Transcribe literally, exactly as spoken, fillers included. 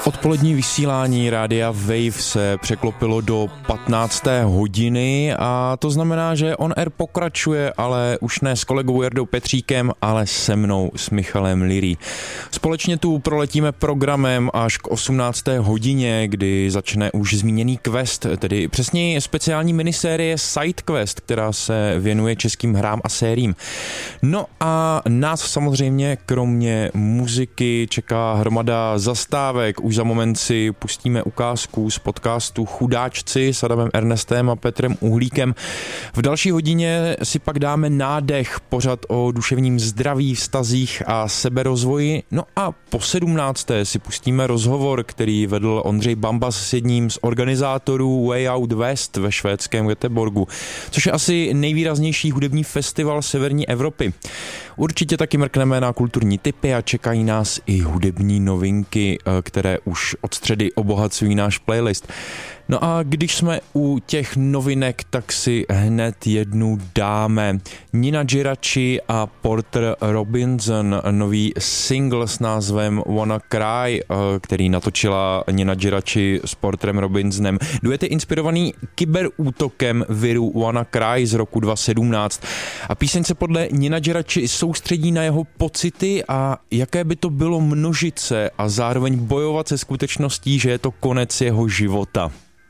Odpolední vysílání rádia Wave se překlopilo do patnácté hodiny a to znamená, že On Air pokračuje, ale už ne s kolegou Jardou Petříkem, ale se mnou, s Michalem Lirí. Společně tu proletíme programem až k osmnácté hodině, kdy začne už zmíněný Quest, tedy přesněji speciální minisérie Side Quest, která se věnuje českým hrám a sériím. No a nás samozřejmě kromě muziky čeká hromada zastávek. Už za moment si pustíme ukázku z podcastu Chudáčci s Adamem Ernestem a Petrem Uhlíkem. V další hodině si pak dáme nádech, pořad o duševním zdraví, vztazích a seberozvoji. No a po sedmnácté si pustíme rozhovor, který vedl Ondřej Bambas s jedním z organizátorů Way Out West ve švédském Göteborgu, což je asi nejvýraznější hudební festival severní Evropy. Určitě taky mrkneme na kulturní tipy a čekají nás i hudební novinky, které už od středy obohacují náš playlist. No a když jsme u těch novinek, tak si hned jednu dáme. Nina Giraci a Porter Robinson, nový single s názvem Wanna Cry, který natočila Nina Giraci s Porterem Robinsonem. Duet je inspirovaný kyberútokem viru Wanna Cry z roku dva tisíce sedmnáct. A píseň se podle Nina Giraci soustředí na jeho pocity a jaké by to bylo množit se a zároveň bojovat se skutečností, že je to konec jeho života.